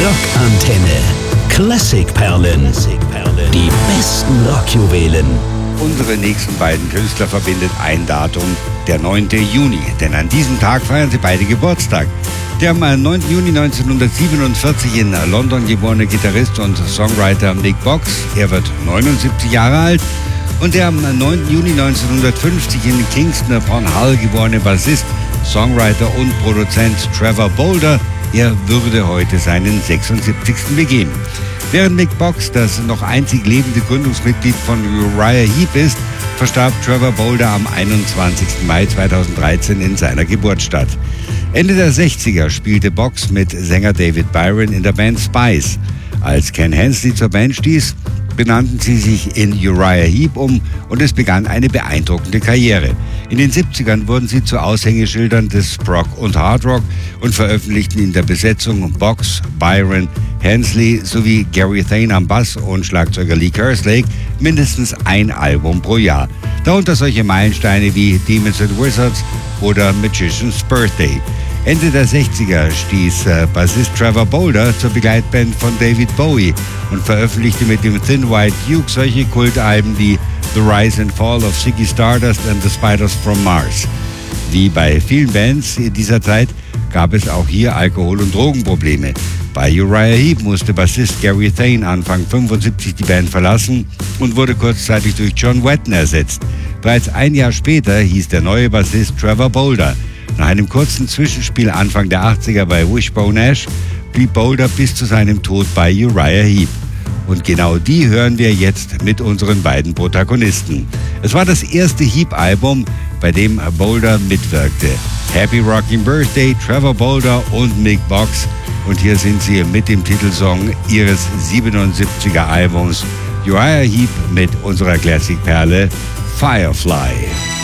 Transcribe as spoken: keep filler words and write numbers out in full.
Rockantenne. Klassikperlen. Die besten Rockjuwelen. Unsere nächsten beiden Künstler verbindet ein Datum, der neunte Juni. Denn an diesem Tag feiern sie beide Geburtstag. Der am neunten Juni neunzehnhundertsiebenundvierzig in London geborene Gitarrist und Songwriter Mick Box, er wird neunundsiebzig Jahre alt. Und der am neunten Juni neunzehnhundertfünfzig in Kingston upon Hull geborene Bassist, Songwriter und Produzent Trevor Bolder, er würde heute seinen sechsundsiebzigsten begehen. Während Mick Box das noch einzig lebende Gründungsmitglied von Uriah Heep ist, verstarb Trevor Bolder am einundzwanzigsten Mai zweitausenddreizehn in seiner Geburtsstadt. Ende der sechziger spielte Box mit Sänger David Byron in der Band Spice. Als Ken Hensley zur Band stieß, benannten sie sich in Uriah Heep um und es begann eine beeindruckende Karriere. In den siebzigern wurden sie zu Aushängeschildern des Prog und Hard Rock und veröffentlichten in der Besetzung Box, Byron, Hensley sowie Gary Thane am Bass und Schlagzeuger Lee Kerslake mindestens ein Album pro Jahr. Darunter solche Meilensteine wie Demons and Wizards oder Magician's Birthday. Ende der sechziger stieß äh, Bassist Trevor Bolder zur Begleitband von David Bowie und veröffentlichte mit dem Thin White Duke solche Kultalben wie The Rise and Fall of Ziggy Stardust and the Spiders from Mars. Wie bei vielen Bands in dieser Zeit gab es auch hier Alkohol- und Drogenprobleme. Bei Uriah Heep musste Bassist Gary Thane Anfang fünfundsiebzig die Band verlassen und wurde kurzzeitig durch John Wetton ersetzt. Bereits ein Jahr später hieß der neue Bassist Trevor Bolder. Nach einem kurzen Zwischenspiel Anfang der achtziger bei Wishbone Ash blieb Bolder bis zu seinem Tod bei Uriah Heep. Und genau die hören wir jetzt mit unseren beiden Protagonisten. Es war das erste Heep-Album, bei dem Bolder mitwirkte. Happy Rockin' Birthday, Trevor Bolder und Mick Box. Und hier sind sie mit dem Titelsong ihres siebenundsiebziger Albums Uriah Heep mit unserer Classic-Perle Firefly.